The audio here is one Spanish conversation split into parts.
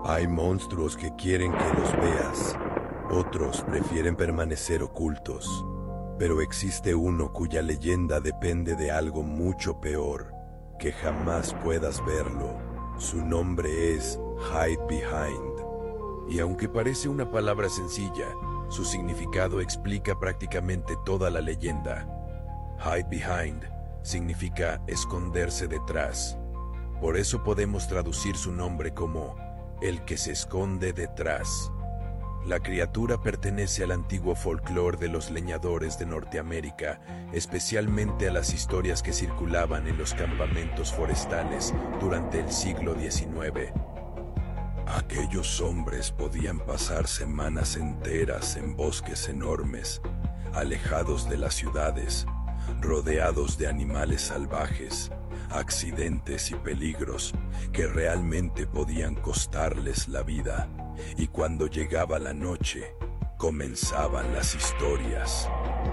Hay monstruos que quieren que los veas, otros prefieren permanecer ocultos, pero existe uno cuya leyenda depende de algo mucho peor, que jamás puedas verlo. Su nombre es Hide Behind. Y aunque parece una palabra sencilla, su significado explica prácticamente toda la leyenda. Hide Behind significa esconderse detrás. Por eso podemos traducir su nombre como el que se esconde detrás. La criatura pertenece al antiguo folclore de los leñadores de Norteamérica, especialmente a las historias que circulaban en los campamentos forestales durante el siglo XIX. Aquellos hombres podían pasar semanas enteras en bosques enormes, alejados de las ciudades, rodeados de animales salvajes, accidentes y peligros que realmente podían costarles la vida. Y cuando llegaba la noche, comenzaban las historias.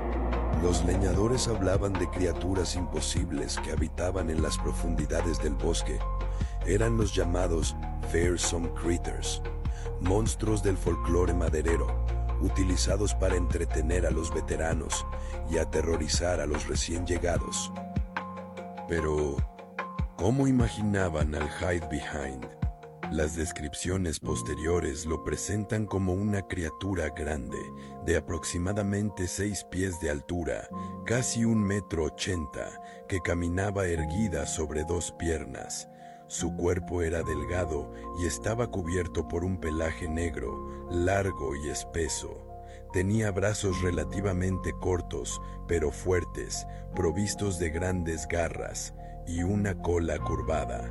Los leñadores hablaban de criaturas imposibles que habitaban en las profundidades del bosque. Eran los llamados Fearsome Critters, monstruos del folclore maderero, utilizados para entretener a los veteranos y aterrorizar a los recién llegados. Pero, ¿cómo imaginaban al Hide Behind? Las descripciones posteriores lo presentan como una criatura grande, de aproximadamente 6 pies de altura, casi 1,80 m, que caminaba erguida sobre 2 piernas. Su cuerpo era delgado y estaba cubierto por un pelaje negro, largo y espeso. Tenía brazos relativamente cortos, pero fuertes, provistos de grandes garras, y una cola curvada.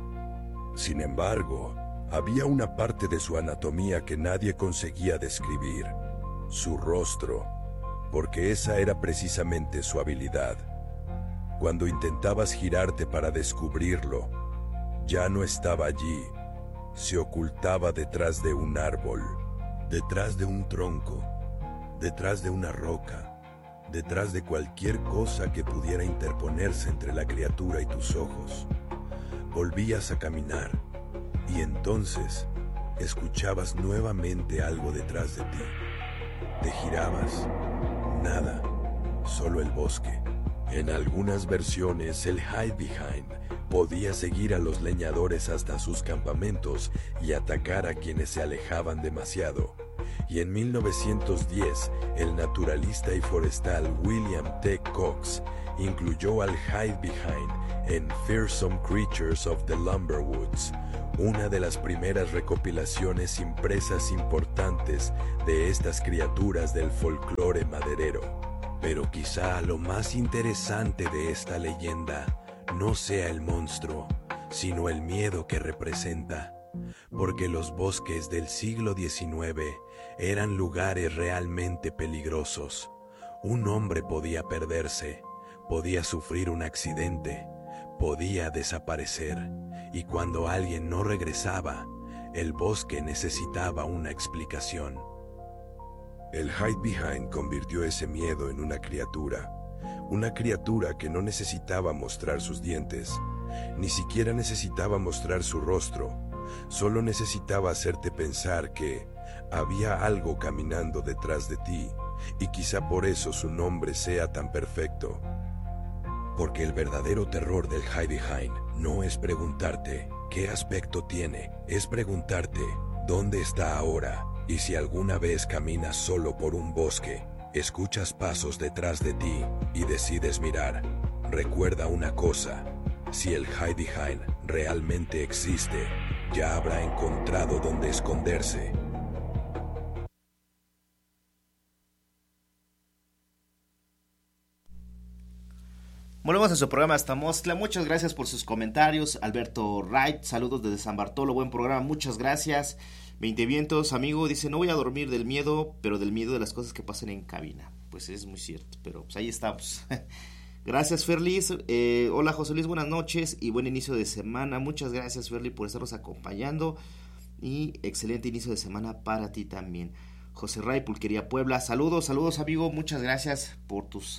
Sin embargo, había una parte de su anatomía que nadie conseguía describir: su rostro, porque esa era precisamente su habilidad. Cuando intentabas girarte para descubrirlo, ya no estaba allí. Se ocultaba detrás de un árbol, detrás de un tronco, detrás de una roca, detrás de cualquier cosa que pudiera interponerse entre la criatura y tus ojos. Volvías a caminar y entonces escuchabas nuevamente algo detrás de ti. Te girabas, nada, solo el bosque. En algunas versiones, el Hide Behind podía seguir a los leñadores hasta sus campamentos y atacar a quienes se alejaban demasiado. Y en 1910, el naturalista y forestal William T. Cox incluyó al Hide Behind en Fearsome Creatures of the Lumberwoods, una de las primeras recopilaciones impresas importantes de estas criaturas del folclore maderero. Pero quizá lo más interesante de esta leyenda no sea el monstruo, sino el miedo que representa, porque los bosques del siglo XIX eran lugares realmente peligrosos. Un hombre podía perderse, podía sufrir un accidente, podía desaparecer, y cuando alguien no regresaba, el bosque necesitaba una explicación. El Hide Behind convirtió ese miedo en una criatura que no necesitaba mostrar sus dientes, ni siquiera necesitaba mostrar su rostro, solo necesitaba hacerte pensar que había algo caminando detrás de ti, y quizá por eso su nombre sea tan perfecto. Porque el verdadero terror del Hide Behind no es preguntarte qué aspecto tiene, es preguntarte dónde está ahora. Y si alguna vez caminas solo por un bosque, escuchas pasos detrás de ti y decides mirar, recuerda una cosa: si el Hide Behind realmente existe, ya habrá encontrado dónde esconderse. Volvemos a su programa Hasta Mostla. Muchas gracias por sus comentarios. Alberto Wright, saludos desde San Bartolo, buen programa, muchas gracias. 20 vientos, amigo, dice: no voy a dormir del miedo, pero del miedo de las cosas que pasan en cabina. Pues es muy cierto, pero pues ahí estamos. Gracias, Ferlis. Hola, José Luis, buenas noches y buen inicio de semana. Muchas gracias, Ferli, por estarnos acompañando, y excelente inicio de semana para ti también. José Ray, Pulquería Puebla, saludos, amigo, muchas gracias por tus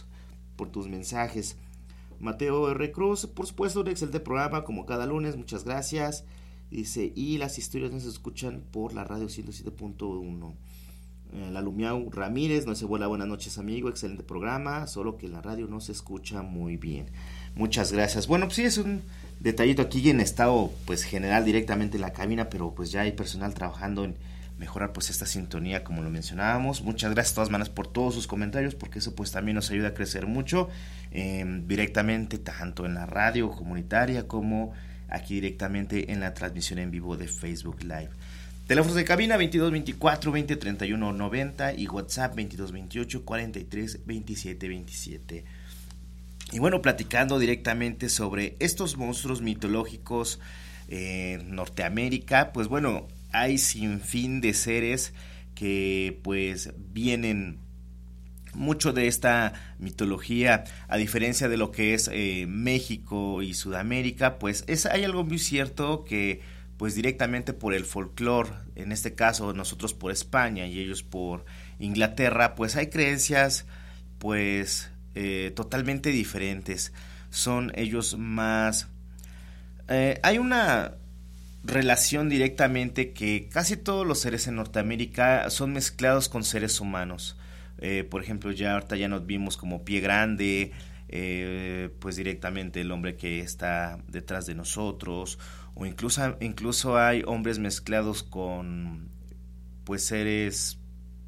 mensajes. Mateo R. Cruz, por supuesto, un excelente programa como cada lunes, muchas gracias. Dice, y las historias no se escuchan por la radio 107.1. La Lumiau Ramírez nos dice, buenas noches amigo, excelente programa, solo que en la radio no se escucha muy bien. Muchas gracias. Bueno, pues sí, es un detallito aquí en estado pues general directamente en la cabina, pero pues ya hay personal trabajando en mejorar pues esta sintonía como lo mencionábamos. Muchas gracias de todas maneras por todos sus comentarios, porque eso pues también nos ayuda a crecer mucho, directamente tanto en la radio comunitaria como aquí directamente en la transmisión en vivo de Facebook Live. Teléfonos de cabina 22 24 20 31 90 y WhatsApp 22 28 43 27 27. Y bueno, platicando directamente sobre estos monstruos mitológicos en Norteamérica, pues bueno, hay sin fin de seres que pues vienen mucho de esta mitología, a diferencia de lo que es México y Sudamérica, pues hay algo muy cierto que pues directamente por el folclore, en este caso nosotros por España y ellos por Inglaterra, pues hay creencias pues totalmente diferentes. Son ellos más... hay una relación directamente que casi todos los seres en Norteamérica son mezclados con seres humanos. Por ejemplo, ahorita ya nos vimos como Pie Grande, pues directamente el hombre que está detrás de nosotros, o incluso hay hombres mezclados con pues seres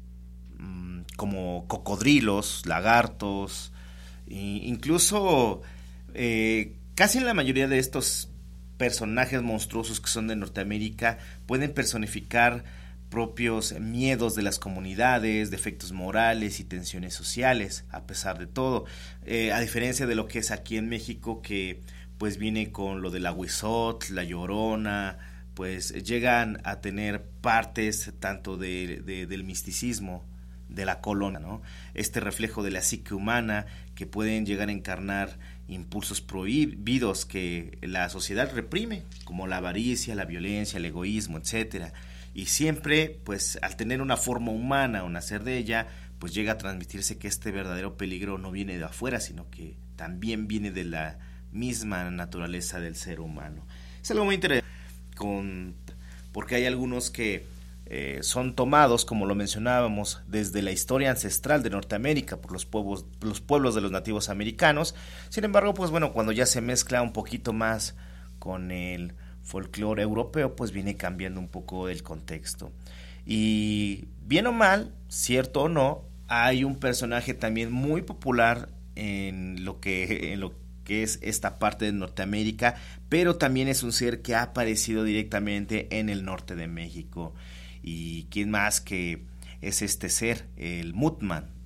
como cocodrilos, lagartos, incluso casi en la mayoría de estos personajes monstruosos que son de Norteamérica pueden personificar propios miedos de las comunidades, defectos morales y tensiones sociales, a pesar de todo, a diferencia de lo que es aquí en México, que pues viene con lo del Agüizotl, la Llorona, pues llegan a tener partes tanto del misticismo de la colonia, ¿no? Este reflejo de la psique humana, que pueden llegar a encarnar impulsos prohibidos que la sociedad reprime, como la avaricia, la violencia, el egoísmo, etcétera. Y siempre, pues, al tener una forma humana o nacer de ella, pues llega a transmitirse que este verdadero peligro no viene de afuera, sino que también viene de la misma naturaleza del ser humano. Es algo muy interesante, porque hay algunos que son tomados, como lo mencionábamos, desde la historia ancestral de Norteamérica por los pueblos de los nativos americanos. Sin embargo, pues bueno, cuando ya se mezcla un poquito más con el folclore europeo, pues viene cambiando un poco el contexto. Y bien o mal, cierto o no, hay un personaje también muy popular en lo que es esta parte de Norteamérica, pero también es un ser que ha aparecido directamente en el norte de México. Y quién más que es este ser, el Mothman,